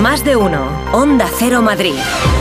Más de uno. Onda Cero Madrid.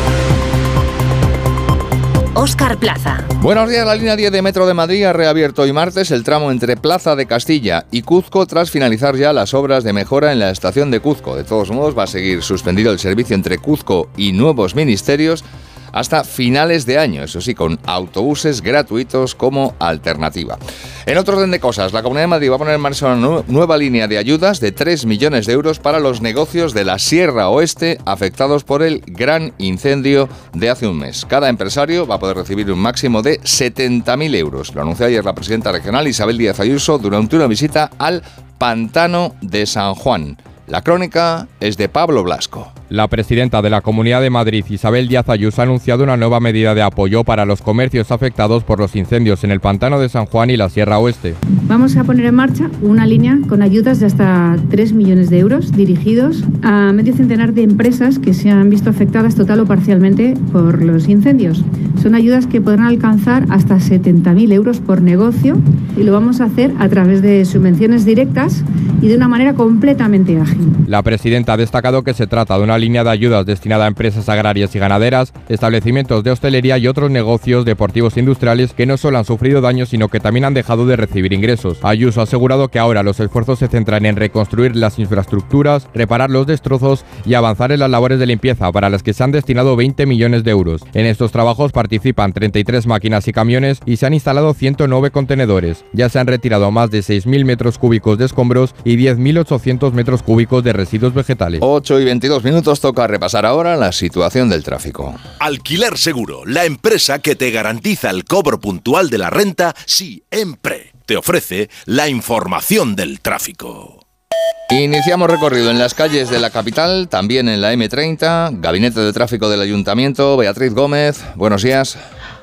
Óscar Plaza. Buenos días. La línea 10 de Metro de Madrid ha reabierto hoy martes el tramo entre Plaza de Castilla y Cuzco tras finalizar ya las obras de mejora en la estación de Cuzco. De todos modos, va a seguir suspendido el servicio entre Cuzco y Nuevos Ministerios hasta finales de año, eso sí, con autobuses gratuitos como alternativa. En otro orden de cosas, la Comunidad de Madrid va a poner en marcha una nueva línea de ayudas de 3 millones de euros para los negocios de la Sierra Oeste afectados por el gran incendio de hace un mes. Cada empresario va a poder recibir un máximo de 70.000 euros. Lo anunció ayer la presidenta regional Isabel Díaz Ayuso durante una visita al Pantano de San Juan. La crónica es de Pablo Blasco. La presidenta de la Comunidad de Madrid, Isabel Díaz Ayuso, ha anunciado una nueva medida de apoyo para los comercios afectados por los incendios en el Pantano de San Juan y la Sierra Oeste. Vamos a poner en marcha una línea con ayudas de hasta 3 millones de euros dirigidos a medio centenar de empresas que se han visto afectadas total o parcialmente por los incendios. Son ayudas que podrán alcanzar hasta 70.000 euros por negocio y lo vamos a hacer a través de subvenciones directas y de una manera completamente ágil. La presidenta ha destacado que se trata de una línea de ayudas destinada a empresas agrarias y ganaderas, establecimientos de hostelería y otros negocios deportivos e industriales que no solo han sufrido daños, sino que también han dejado de recibir ingresos. Ayuso ha asegurado que ahora los esfuerzos se centran en reconstruir las infraestructuras, reparar los destrozos y avanzar en las labores de limpieza, para las que se han destinado 20 millones de euros. En estos trabajos participan 33 máquinas y camiones y se han instalado 109 contenedores. Ya se han retirado más de 6.000 metros cúbicos de escombros y 10.800 metros cúbicos de residuos vegetales. 8 y 22 minutos, toca repasar ahora la situación del tráfico. Alquiler Seguro, la empresa que te garantiza el cobro puntual de la renta siempre. Te ofrece la información del tráfico. Iniciamos recorrido en las calles de la capital, también en la M30, Gabinete de Tráfico del Ayuntamiento. Beatriz Gómez, buenos días.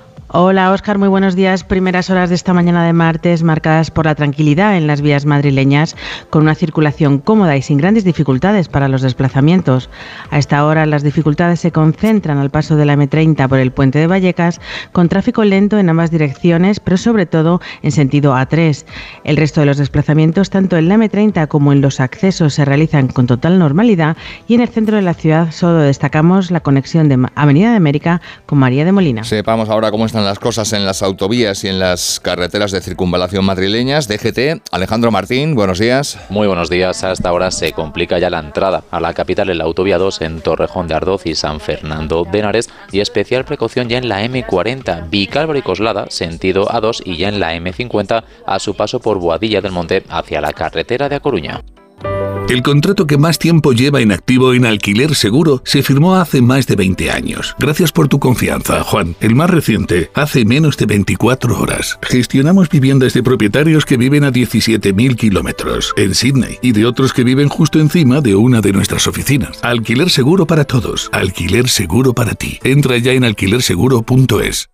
Hola Óscar, muy buenos días. Primeras horas de esta mañana de martes marcadas por la tranquilidad en las vías madrileñas, con una circulación cómoda y sin grandes dificultades para los desplazamientos. A esta hora las dificultades se concentran al paso de la M30 por el puente de Vallecas, con tráfico lento en ambas direcciones, pero sobre todo en sentido A3. El resto de los desplazamientos, tanto en la M30 como en los accesos, se realizan con total normalidad, y en el centro de la ciudad solo destacamos la conexión de Avenida de América con María de Molina. Sepamos ahora cómo están las cosas en las autovías y en las carreteras de circunvalación madrileñas. DGT, Alejandro Martín, buenos días. Muy buenos días. Hasta ahora se complica ya la entrada a la capital en la autovía 2 en Torrejón de Ardoz y San Fernando de Henares, y especial precaución ya en la M40, Vicálvaro y Coslada, sentido A2, y ya en la M50 a su paso por Boadilla del Monte hacia la carretera de A Coruña. El contrato que más tiempo lleva en activo en Alquiler Seguro se firmó hace más de 20 años. Gracias por tu confianza, Juan. El más reciente, hace menos de 24 horas. Gestionamos viviendas de propietarios que viven a 17.000 kilómetros en Sydney y de otros que viven justo encima de una de nuestras oficinas. Alquiler Seguro para todos. Alquiler Seguro para ti. Entra ya en alquilerseguro.es.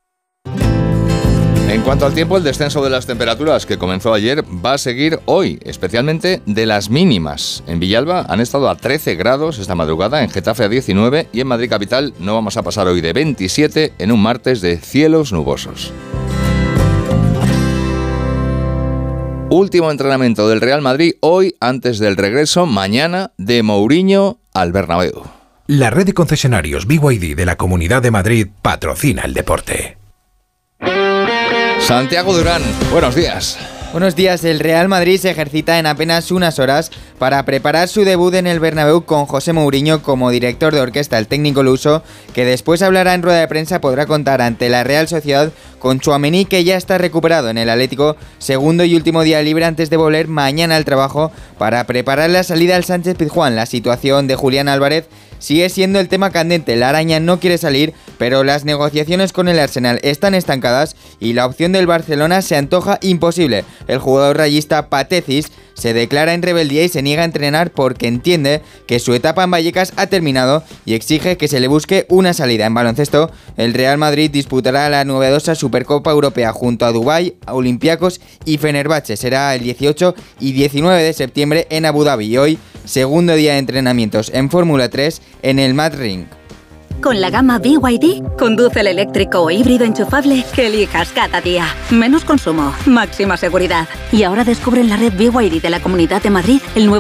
En cuanto al tiempo, el descenso de las temperaturas que comenzó ayer va a seguir hoy, especialmente de las mínimas. En Villalba han estado a 13 grados esta madrugada, en Getafe a 19 y en Madrid capital no vamos a pasar hoy de 27 en un martes de cielos nubosos. Último entrenamiento del Real Madrid hoy antes del regreso mañana de Mourinho al Bernabéu. La red de concesionarios BYD de la Comunidad de Madrid patrocina el deporte. Santiago Durán, buenos días. Buenos días. El Real Madrid se ejercita en apenas unas horas para preparar su debut en el Bernabéu con José Mourinho como director de orquesta. El técnico luso, que después hablará en rueda de prensa, podrá contar ante la Real Sociedad con Tchouaméni, que ya está recuperado en el Atlético, segundo y último día libre antes de volver mañana al trabajo para preparar la salida al Sánchez-Pizjuán. La situación de Julián Álvarez sigue siendo el tema candente. La araña no quiere salir, pero las negociaciones con el Arsenal están estancadas y la opción del Barcelona se antoja imposible. El jugador rayista Patecis se declara en rebeldía y se niega a entrenar porque entiende que su etapa en Vallecas ha terminado y exige que se le busque una salida. En baloncesto, el Real Madrid disputará la novedosa Supercopa Europea junto a Dubái, a Olympiacos y Fenerbahce. Será el 18 y 19 de septiembre en Abu Dhabi, y hoy segundo día de entrenamientos en Fórmula 3 en el Mad Ring. Con la gama BYD, conduce el eléctrico o híbrido enchufable que elijas cada día. Menos consumo, máxima seguridad. Y ahora descubre en la red BYD de la Comunidad de Madrid el nuevo